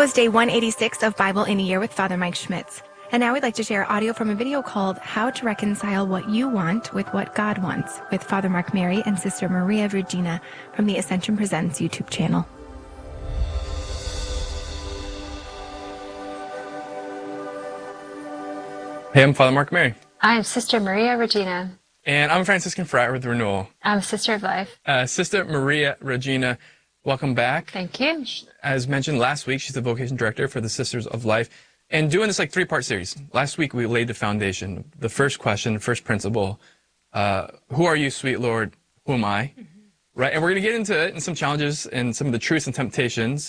was day 186 of Bible in a Year with Father Mike Schmitz. And now we'd like to share audio from a video called How to Reconcile What You Want with What God Wants with Father Mark Mary and Sister Maria Regina from the Ascension Presents YouTube channel. Hey, I'm Father Mark Mary. I'm Sister Maria Regina. And I'm a Franciscan friar with Renewal. I'm a Sister of Life. Sister Maria Regina, welcome back. Thank you. As mentioned last week, she's the vocation director for the Sisters of Life. And doing this like three-part series. Last week we laid the foundation. The first question, first principle, who are you, sweet Lord? Who am I? Right? And we're going to get into it and some challenges and some of the truths and temptations.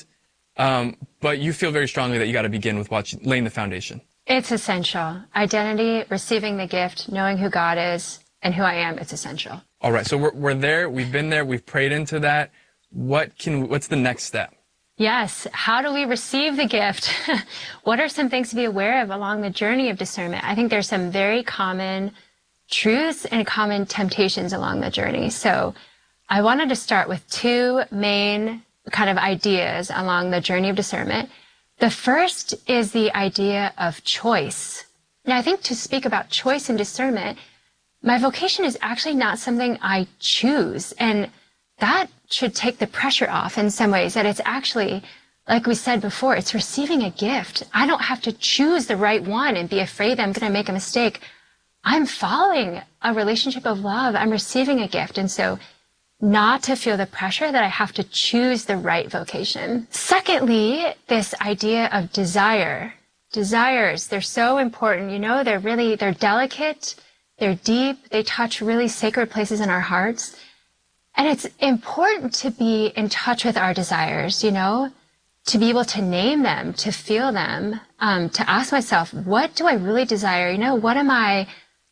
But you feel very strongly that you got to begin with laying the foundation. It's essential. Identity, receiving the gift, knowing who God is and who I am, it's essential. All right. So we're there. We've been there. We've prayed into that. What's the next step? Yes. How do we receive the gift? What are some things to be aware of along the journey of discernment? I think there's some very common truths and common temptations along the journey. So I wanted to start with two main kind of ideas along the journey of discernment. The first is the idea of choice. Now, I think to speak about choice and discernment, my vocation is actually not something I choose. And that should take the pressure off in some ways, that it's actually, like we said before, it's receiving a gift. I don't have to choose the right one and be afraid that I'm going to make a mistake. I'm following a relationship of love. I'm receiving a gift. And so not to feel the pressure that I have to choose the right vocation. Secondly, this idea of desire. Desires, they're so important. You know, they're delicate, they're deep, they touch really sacred places in our hearts. And it's important to be in touch with our desires, you know, to be able to name them, to feel them, to ask myself, what do I really desire? You know, what am I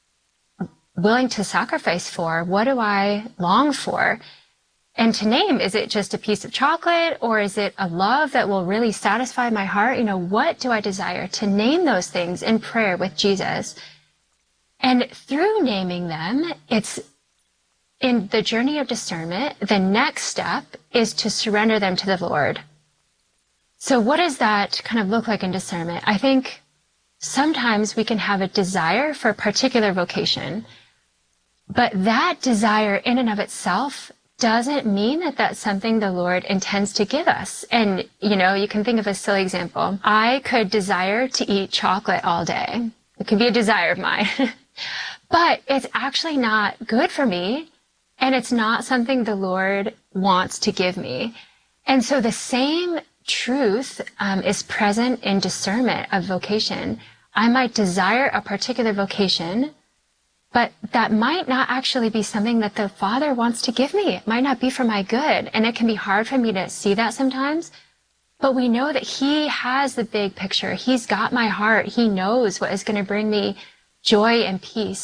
willing to sacrifice for? What do I long for? And to name, is it just a piece of chocolate or is it a love that will really satisfy my heart? You know, what do I desire? To name those things in prayer with Jesus. And through naming them, it's in the journey of discernment, the next step is to surrender them to the Lord. So what does that kind of look like in discernment? I think sometimes we can have a desire for a particular vocation, but that desire in and of itself doesn't mean that that's something the Lord intends to give us. And, you know, you can think of a silly example. I could desire to eat chocolate all day. It could be a desire of mine, but it's actually not good for me. And it's not something the Lord wants to give me. And so the same truth is present in discernment of vocation. I might desire a particular vocation, but that might not actually be something that the Father wants to give me. It might not be for my good. And it can be hard for me to see that sometimes. But we know that He has the big picture. He's got my heart. He knows what is going to bring me joy and peace.